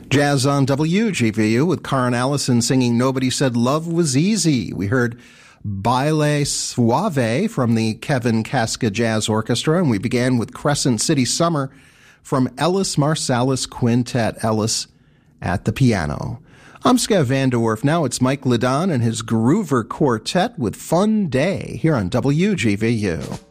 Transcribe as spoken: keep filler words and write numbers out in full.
Jazz on W G V U with Karen Allison singing Nobody Said Love Was Easy. We heard Baile Suave from the Kevin Casca Jazz Orchestra, and we began with Crescent City Summer from Ellis Marsalis Quintet, Ellis at the piano. I'm Skev Vanderwerf. Now it's Mike Ledon and his Groover Quartet with Fun Day here on W G V U.